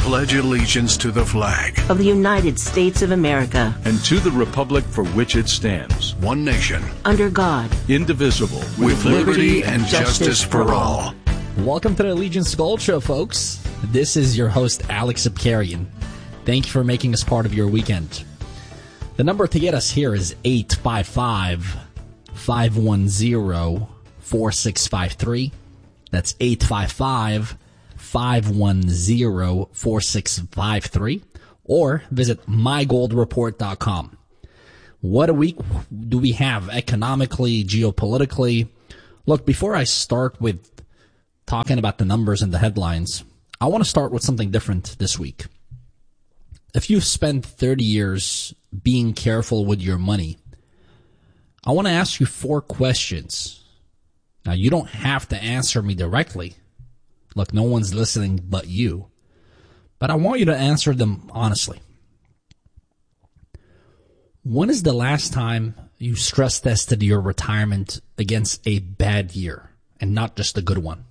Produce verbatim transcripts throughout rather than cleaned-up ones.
pledge allegiance to the flag of the United States of America and to the republic for which it stands, one nation, under God, indivisible, with liberty and justice for all. Welcome to the Allegiance Gold Show, folks. This is your host, Alex Abkarian. Thank you for making us part of your weekend. The number to get us here is eight five five, five one zero, four six five three. That's eight five five, five one zero, four six five three. Or visit my gold report dot com. What a week do we have economically, geopolitically? Look, before I start with talking about the numbers and the headlines, I want to start with something different this week. If you've spent thirty years being careful with your money, I want to ask you four questions. Now, you don't have to answer me directly. Look, no one's listening but you. But I want you to answer them honestly. When is the last time you stress tested your retirement against a bad year and not just a good one?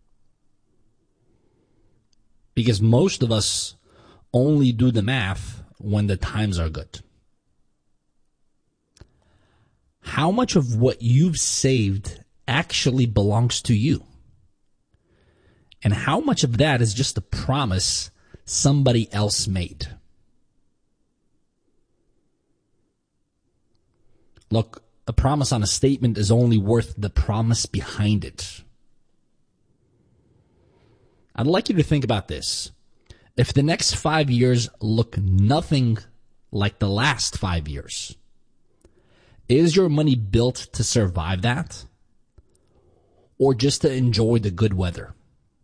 Because most of us only do the math when the times are good. How much of what you've saved actually belongs to you? And how much of that is just a promise somebody else made? Look, a promise on a statement is only worth the promise behind it. I'd like you to think about this. If the next five years look nothing like the last five years, is your money built to survive that? Or just to enjoy the good weather?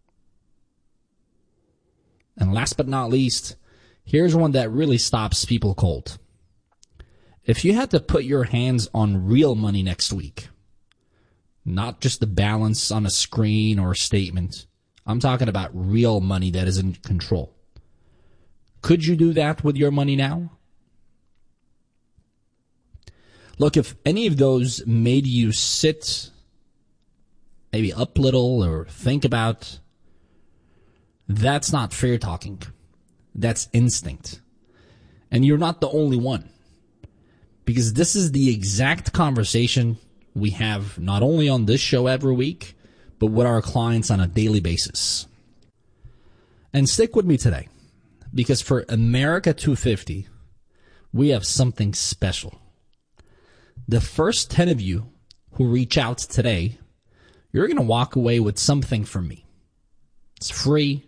And last but not least, here's one that really stops people cold. If you had to put your hands on real money next week, not just the balance on a screen or a statement, I'm talking about real money that is in control. Could you do that with your money now? Look, if any of those made you sit, maybe up little or think about, that's not fair talking. That's instinct. And you're not the only one. Because this is the exact conversation we have not only on this show every week, but with our clients on a daily basis. And stick with me today, because for America two fifty, we have something special. The first ten of you who reach out today, you're going to walk away with something from me. It's free.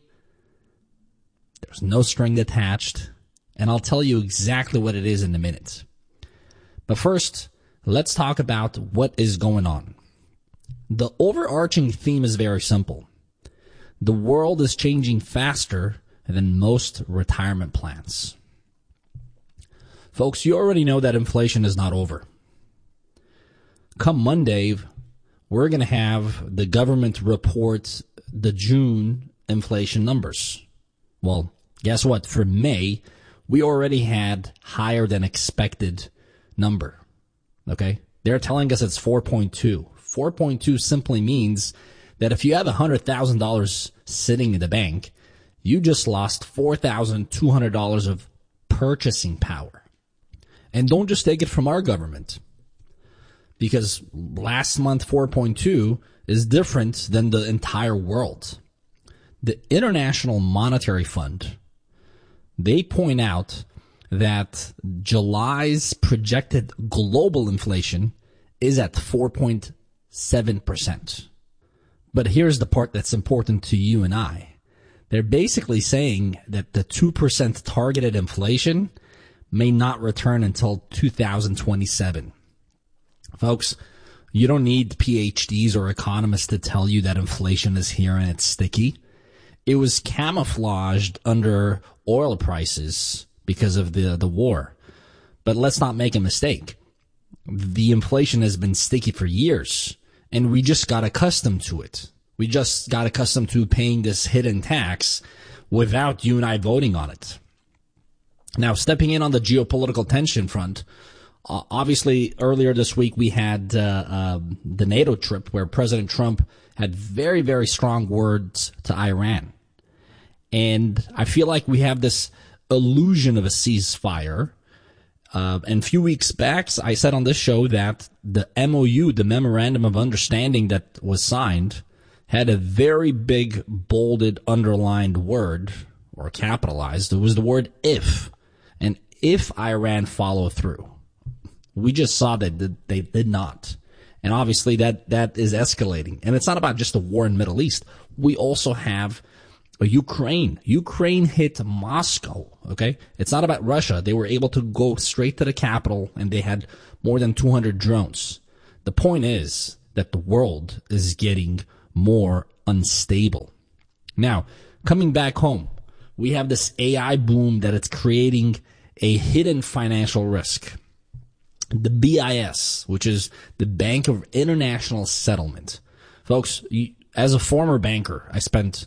There's no string attached. And I'll tell you exactly what it is in a minute. But first, let's talk about what is going on. The overarching theme is very simple. The world is changing faster than most retirement plans. Folks, you already know that inflation is not over. Come Monday, we're going to have the government report the June inflation numbers. Well, guess what? For May, we already had higher than expected number. Okay? They're telling us it's four point two. four point two simply means that if you have one hundred thousand dollars sitting in the bank, you just lost four thousand two hundred dollars of purchasing power. And don't just take it from our government, because last month four point two is different than the entire world. The International Monetary Fund, they point out that July's projected global inflation is at four point seven percent. But here's the part that's important to you and I. They're basically saying that the two percent targeted inflation may not return until two thousand twenty-seven. Folks, you don't need P H Ds or economists to tell you that inflation is here and it's sticky. It was camouflaged under oil prices because of the, the war. But let's not make a mistake. The inflation has been sticky for years, and we just got accustomed to it. We just got accustomed to paying this hidden tax without you and I voting on it. Now, stepping in on the geopolitical tension front, uh, obviously earlier this week we had uh, uh, the NATO trip where President Trump had very, very strong words to Iran. And I feel like we have this illusion of a ceasefire. Uh, and a few weeks back, I said on this show that the M O U, the Memorandum of Understanding that was signed, had a very big, bolded, underlined word, or capitalized. It was the word if. And if Iran follow through. We just saw that they did not. And obviously that, that is escalating. And it's not about just the war in the Middle East. We also have Ukraine. Ukraine hit Moscow, okay? It's not about Russia. They were able to go straight to the capital, and they had more than two hundred drones. The point is that the world is getting more unstable. Now, coming back home, we have this A I boom that it's creating a hidden financial risk. The B I S, which is the Bank of International Settlement. Folks, you, as a former banker, I spent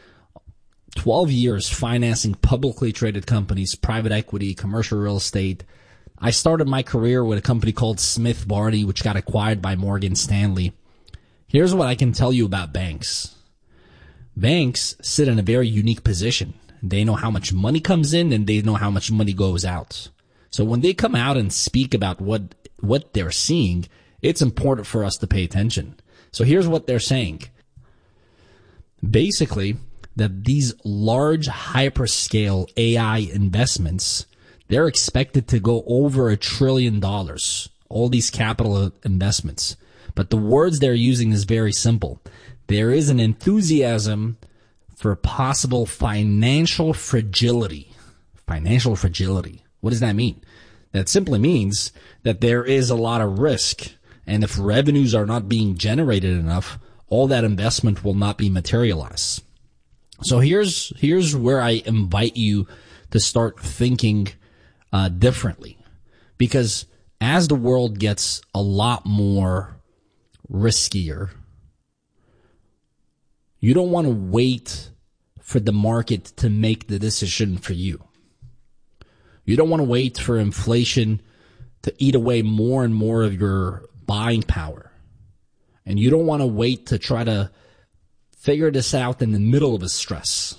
twelve years financing publicly traded companies, private equity, commercial real estate. I started my career with a company called Smith Barney, which got acquired by Morgan Stanley. Here's what I can tell you about banks. Banks sit in a very unique position. They know how much money comes in, and they know how much money goes out. So when they come out and speak about what what they're seeing, it's important for us to pay attention. So here's what they're saying. Basically, that these large hyperscale A I investments, they're expected to go over a trillion dollars, all these capital investments. But the words they're using is very simple. There is an enthusiasm for possible financial fragility. Financial fragility. What does that mean? That simply means that there is a lot of risk, and if revenues are not being generated enough, all that investment will not be materialized. So here's here's where I invite you to start thinking uh, differently, because as the world gets a lot more riskier, you don't want to wait for the market to make the decision for you. You don't want to wait for inflation to eat away more and more of your buying power. And you don't want to wait to try to figure this out in the middle of a stress.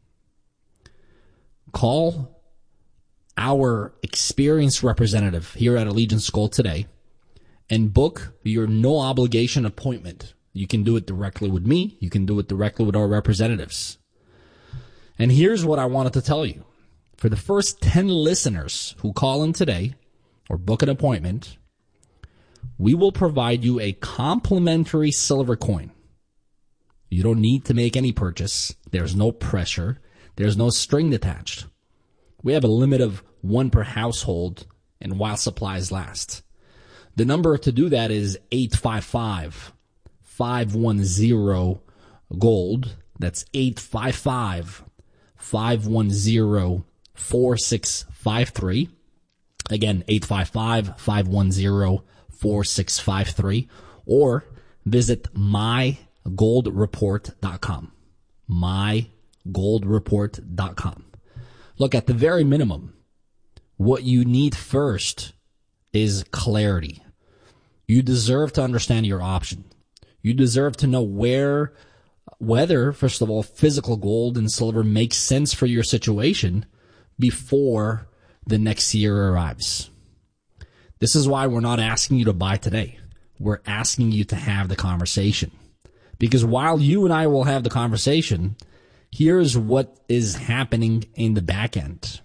Call our experienced representative here at Allegiance Gold today and book your no obligation appointment. You can do it directly with me. You can do it directly with our representatives. And here's what I wanted to tell you. For the first ten listeners who call in today or book an appointment, we will provide you a complimentary silver coin. You don't need to make any purchase. There's no pressure. There's no string attached. We have a limit of one per household, and while supplies last. The number to do that is eight five five, five one zero, GOLD. That's eight five five, five one zero, four six five three. Again, eight five five, five one zero, four six five three. Or visit my gold report dot com. my gold report dot com. Look, at the very minimum, what you need first is clarity. You deserve to understand your option. You deserve to know where, whether, first of all, physical gold and silver makes sense for your situation before the next year arrives. This is why we're not asking you to buy today. We're asking you to have the conversation. Because while you and I will have the conversation, here's what is happening in the back end.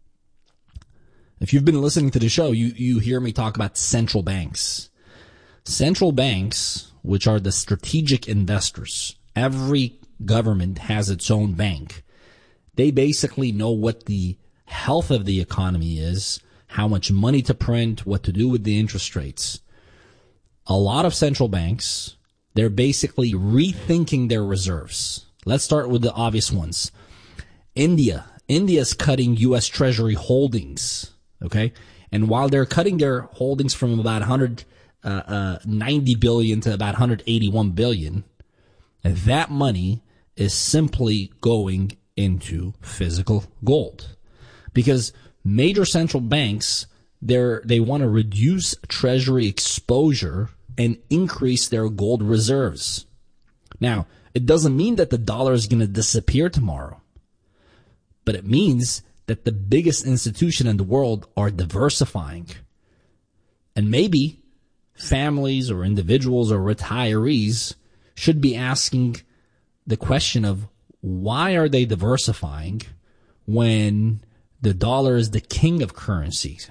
If you've been listening to the show, you, you hear me talk about central banks. Central banks, which are the strategic investors, every government has its own bank. They basically know what the health of the economy is, how much money to print, what to do with the interest rates. A lot of central banks, they're basically rethinking their reserves. Let's start with the obvious ones. India. India's cutting U S Treasury holdings, okay? And while they're cutting their holdings from about one hundred ninety billion to about one hundred eighty-one billion, that money is simply going into physical gold. Because major central banks, they're, they want to reduce Treasury exposure and increase their gold reserves. Now, it doesn't mean that the dollar is going to disappear tomorrow. but it means that the biggest institution in the world are diversifying. And maybe families or individuals or retirees should be asking the question of why are they diversifying when the dollar is the king of currencies?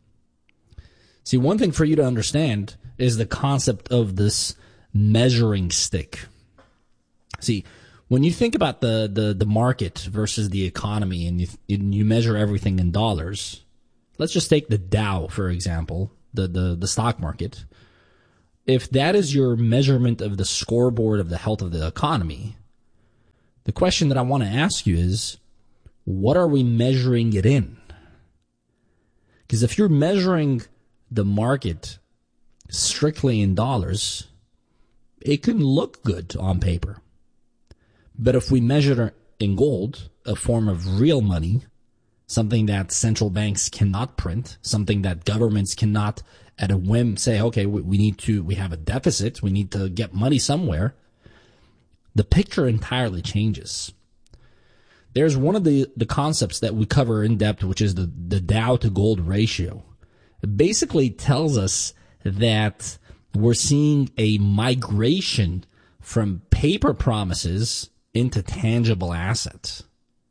See, one thing for you to understand is the concept of this measuring stick. See, when you think about the, the, the market versus the economy and you, and you measure everything in dollars, let's just take the Dow, for example, the, the, the stock market. If that is your measurement of the scoreboard of the health of the economy, the question that I want to ask you is, what are we measuring it in? Because if you're measuring the market strictly in dollars, it can look good on paper. But if we measure it in gold, a form of real money, something that central banks cannot print, something that governments cannot at a whim say, okay, we need to, we have a deficit, we need to get money somewhere, the picture entirely changes. There's one of the, the concepts that we cover in depth, which is the, the Dow to gold ratio. It basically tells us that we're seeing a migration from paper promises into tangible assets.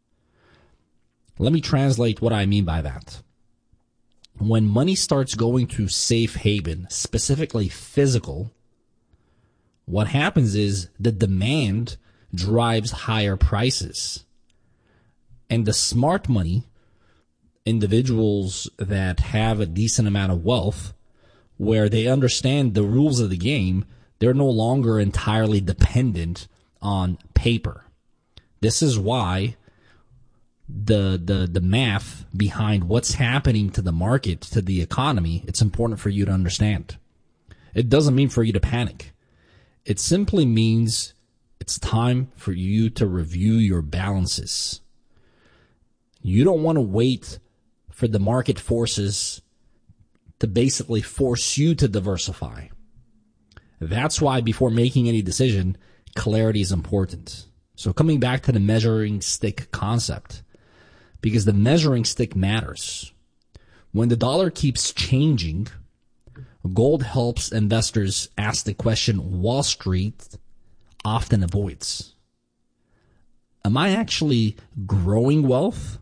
Let me translate what I mean by that. When money starts going to safe haven, specifically physical, what happens is the demand drives higher prices. And the smart money, individuals that have a decent amount of wealth, where they understand the rules of the game, they're no longer entirely dependent on paper. This is why the the the math behind what's happening to the market, to the economy, it's important for you to understand. It doesn't mean for you to panic. It simply means it's time for you to review your balances. You don't want to wait for the market forces to basically force you to diversify. That's why before making any decision, clarity is important. So coming back to the measuring stick concept, because the measuring stick matters. When the dollar keeps changing, gold helps investors ask the question Wall Street often avoids. Am I actually growing wealth,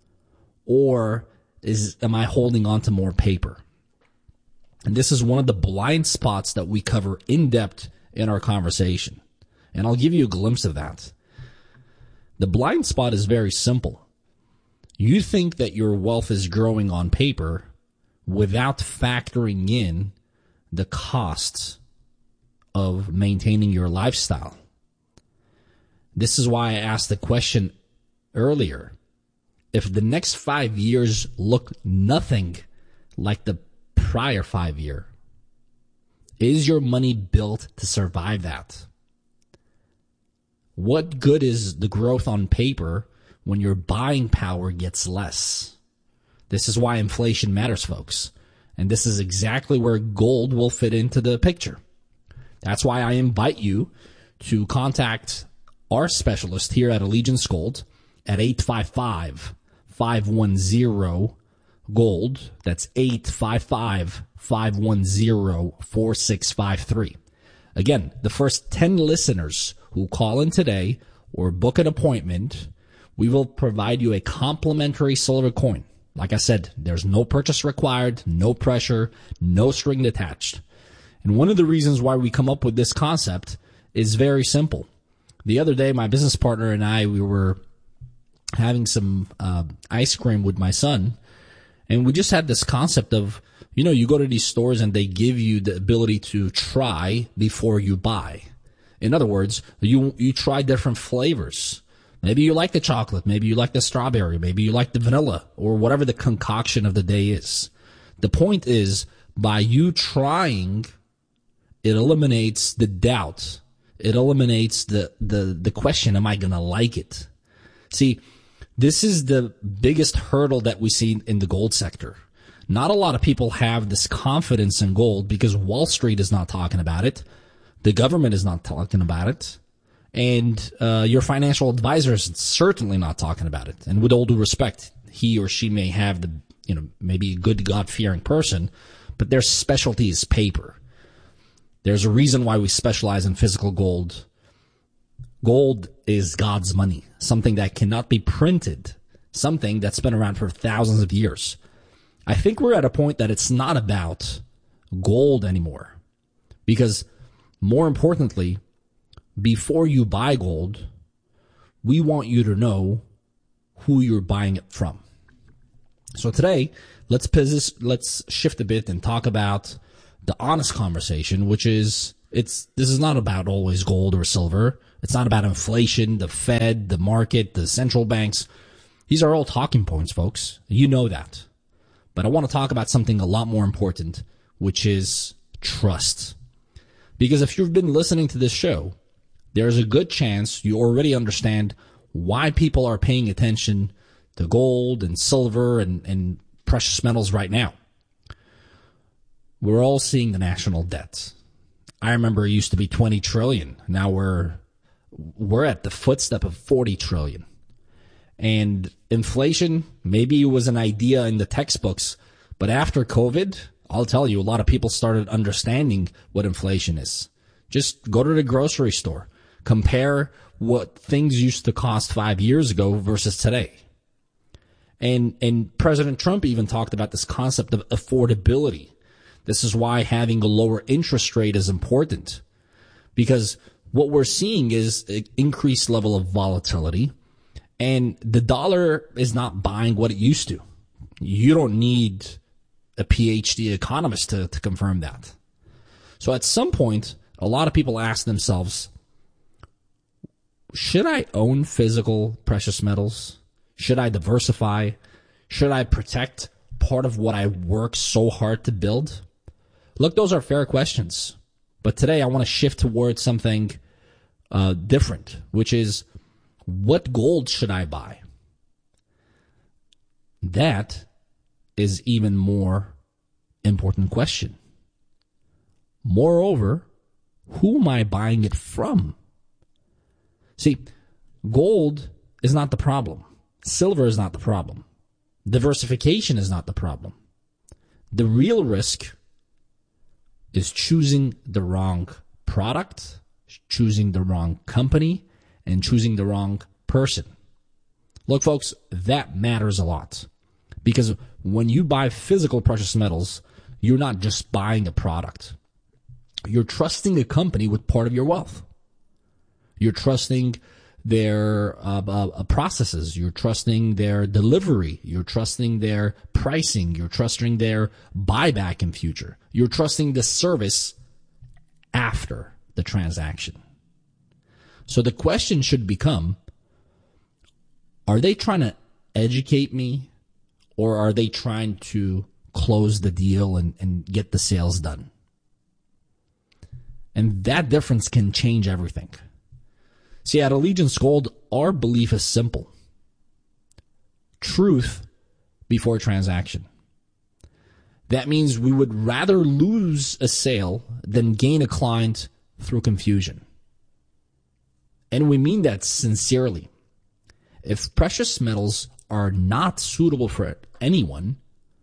or is am I holding on to more paper? And this is one of the blind spots that we cover in depth in our conversation. And I'll give you a glimpse of that. The blind spot is very simple. You think that your wealth is growing on paper without factoring in the costs of maintaining your lifestyle. This is why I asked the question earlier. If the next five years look nothing like the prior five year, is your money built to survive that? What good is the growth on paper when your buying power gets less? This is why inflation matters, folks. And this is exactly where gold will fit into the picture. That's why I invite you to contact our specialist here at Allegiance Gold at eight five five, five one zero, GOLD. That's eight five five, five one zero, four six five three. Again, the first ten listeners who call in today or book an appointment, we will provide you a complimentary silver coin. Like I said, there's no purchase required, no pressure, no string attached. And one of the reasons why we come up with this concept is very simple. The other day, my business partner and I, we were having some uh, ice cream with my son, and we just had this concept of, you know, you go to these stores and they give you the ability to try before you buy. In other words, you you try different flavors. Maybe you like the chocolate, maybe you like the strawberry, maybe you like the vanilla, or whatever the concoction of the day is. The point is, by you trying, it eliminates the doubt. It eliminates the, the, the question, am I going to like it? See, this is the biggest hurdle that we see in the gold sector. Not a lot of people have this confidence in gold because Wall Street is not talking about it. The government is not talking about it. And uh, your financial advisor is certainly not talking about it. And with all due respect, he or she may have the, you know, maybe a good God-fearing person, but their specialty is paper. There's a reason why we specialize in physical gold. Gold is God's money, something that cannot be printed, something that's been around for thousands of years. I think we're at a point that it's not about gold anymore. Because more importantly, before you buy gold, we want you to know who you're buying it from. So today, let's posi- let's shift a bit and talk about the honest conversation, which is it's this is not about always gold or silver. It's not about inflation, the Fed, the market, the central banks. These are all talking points, folks. You know that. But I want to talk about something a lot more important, which is trust. Because if you've been listening to this show, there's a good chance you already understand why people are paying attention to gold and silver and, and precious metals right now. We're all seeing the national debt. I remember it used to be twenty trillion. Now we're we're at the footstep of forty trillion. And inflation, maybe it was an idea in the textbooks, but after COVID, I'll tell you, a lot of people started understanding what inflation is. Just go to the grocery store. Compare what things used to cost five years ago versus today. And and President Trump even talked about this concept of affordability. This is why having a lower interest rate is important. Because what we're seeing is an increased level of volatility. And the dollar is not buying what it used to. You don't need a P H D economist to, to confirm that. So at some point, a lot of people ask themselves, should I own physical precious metals? Should I diversify? Should I protect part of what I work so hard to build? Look, those are fair questions. But today I want to shift towards something uh, different, which is, what gold should I buy? That is even more important question. Moreover, who am I buying it from? See, gold is not the problem. Silver is not the problem. Diversification is not the problem. The real risk is choosing the wrong product, choosing the wrong company, and choosing the wrong person. Look, folks, that matters a lot. Because when you buy physical precious metals, you're not just buying a product. You're trusting a company with part of your wealth. You're trusting their uh, uh, processes. You're trusting their delivery. You're trusting their pricing. You're trusting their buyback in future. You're trusting the service after the transaction. So the question should become, are they trying to educate me, or are they trying to close the deal and, and get the sales done? And that difference can change everything. See, at Allegiance Gold, our belief is simple. Truth before transaction. That means we would rather lose a sale than gain a client through confusion. And we mean that sincerely. If precious metals are not suitable for anyone,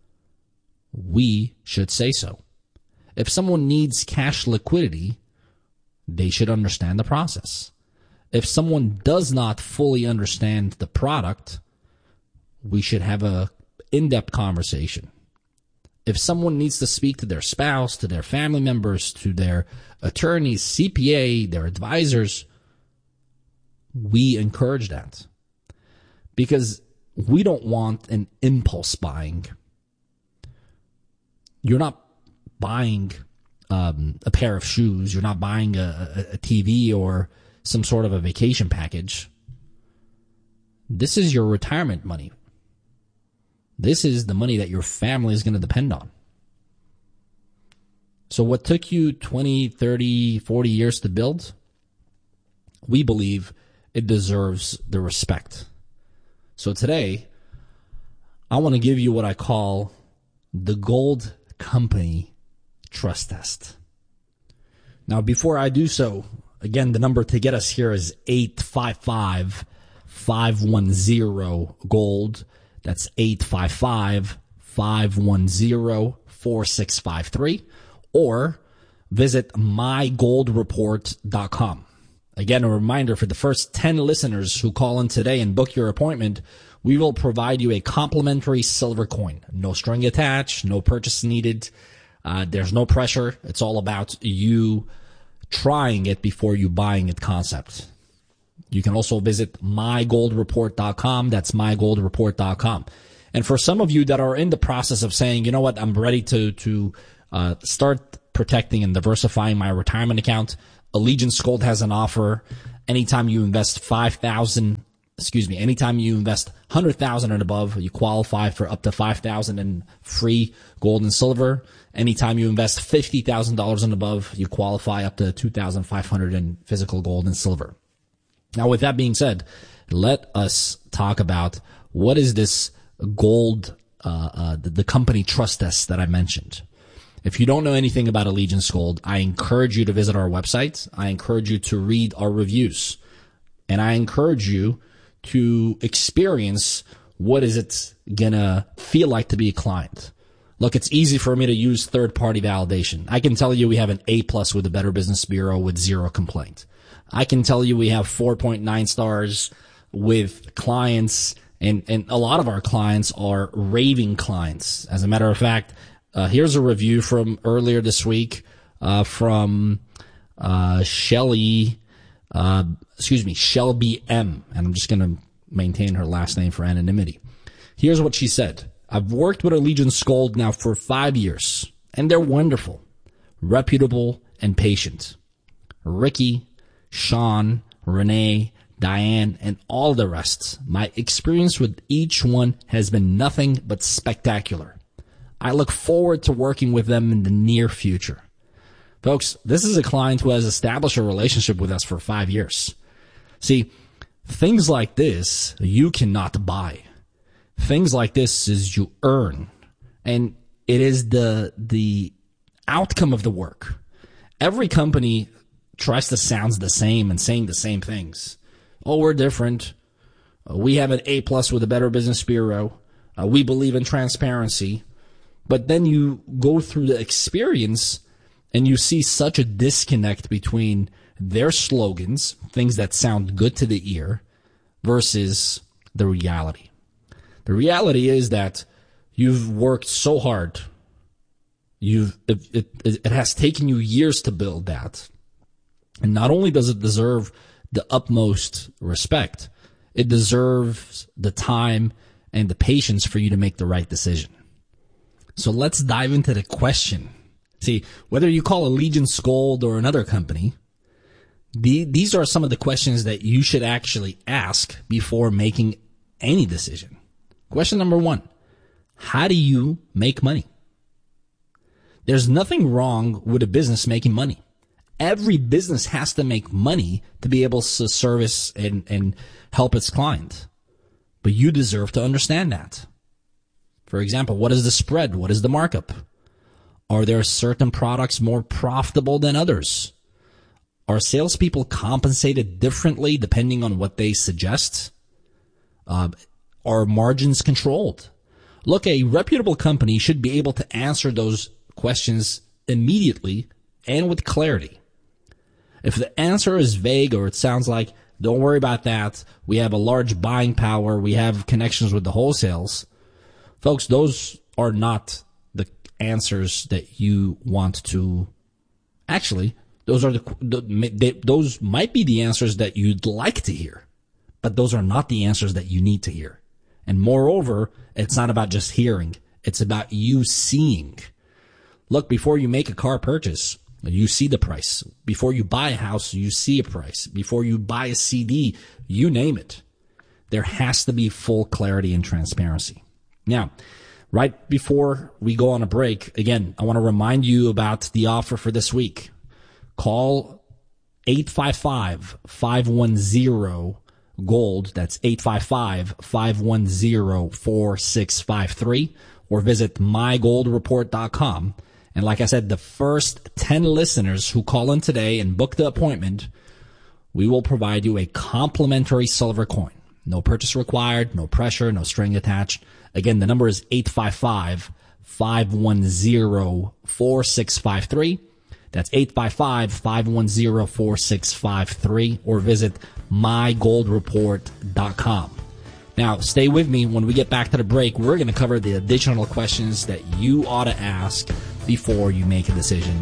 we should say so. If someone needs cash liquidity, they should understand the process. If someone does not fully understand the product, we should have a in-depth conversation. If someone needs to speak to their spouse, to their family members, to their attorneys, C P A, their advisors, we encourage that. Because we don't want an impulse buying. You're not buying um, a pair of shoes. You're not buying a, a, a T V or some sort of a vacation package. This is your retirement money. This is the money that your family is going to depend on. So what took you twenty, thirty, forty years to build, we believe it deserves the respect. So today, I want to give you what I call the Gold Company Trust Test. Now, before I do so, Again, the number to get us here is eight five five, five one zero, GOLD. That's eight five five, five one zero, four six five three. Or visit my gold report dot com. Again, a reminder for the first ten listeners who call in today and book your appointment, we will provide you a complimentary silver coin. No string attached, no purchase needed. Uh, there's no pressure. It's all about you trying it before you buying it concept. You can also visit my gold report dot com. That's my gold report dot com. And for some of you that are in the process of saying, you know what, I'm ready to, to, uh, start protecting and diversifying my retirement account, Allegiance Gold has an offer. Anytime you invest five thousand, excuse me, anytime you invest one hundred thousand and above, you qualify for up to five thousand in free gold and silver. Anytime you invest fifty thousand dollars and above, you qualify up to two thousand five hundred in physical gold and silver. Now, with that being said, let us talk about what is this gold, uh, uh, the, the company trust test that I mentioned. If you don't know anything about Allegiance Gold, I encourage you to visit our website. I encourage you to read our reviews. And I encourage you to experience what is it gonna feel like to be a client. Look, it's easy for me to use third-party validation. I can tell you we have an A plus with the Better Business Bureau with zero complaint. I can tell you we have four point nine stars with clients, and, and a lot of our clients are raving clients. As a matter of fact, uh, here's a review from earlier this week uh, from uh, Shelly, uh, excuse me, Shelby M, and I'm just going to maintain her last name for anonymity. Here's what she said. I've worked with Allegiance Gold now for five years, and they're wonderful, reputable, and patient. Ricky, Sean, Renee, Diane, and all the rest. My experience with each one has been nothing but spectacular. I look forward to working with them in the near future. Folks, this is a client who has established a relationship with us for five years. See, things like this you cannot buy. Things like this is you earn, and it is the the outcome of the work. Every company tries to sound the same and saying the same things. Oh, we're different. Uh, we have an A plus with the Better Business Bureau. Uh, we believe in transparency. But then you go through the experience and you see such a disconnect between their slogans, things that sound good to the ear, versus the reality. The reality is that you've worked so hard. You've it, it, it has taken you years to build that. And not only does it deserve the utmost respect, it deserves the time and the patience for you to make the right decision. So let's dive into the question. See, whether you call Allegiance Gold or another company, the, these are some of the questions that you should actually ask before making any decision. Question number one, how do you make money? There's nothing wrong with a business making money. Every business has to make money to be able to service and, and help its client. But you deserve to understand that. For example, what is the spread? What is the markup? Are there certain products more profitable than others? Are salespeople compensated differently depending on what they suggest? Uh, are margins controlled? Look, a reputable company should be able to answer those questions immediately and with clarity. If the answer is vague or it sounds like, don't worry about that, we have a large buying power, we have connections with the wholesales, folks, those are not the answers that you want to, actually, those are the, the they, those might be the answers that you'd like to hear, but those are not the answers that you need to hear. And moreover, it's not about just hearing, it's about you seeing. Look, before you make a car purchase, you see the price. Before you buy a house, you see a price. Before you buy a C D, you name it. There has to be full clarity and transparency. Now, right before we go on a break, again, I want to remind you about the offer for this week. Call eight five five, five one zero, GOLD. That's eight five five, five one zero, four six five three. Or visit my gold report dot com. And like I said, the first ten listeners who call in today and book the appointment we will provide you a complimentary silver coin. No purchase required, no pressure, no string attached. Again, the number is eight five five, five one zero, four six five three. That's eight five five, five one zero, four six five three, or visit my gold report dot com. Now, stay with me. When we get back to the break, we're going to cover the additional questions that you ought to ask before you make a decision.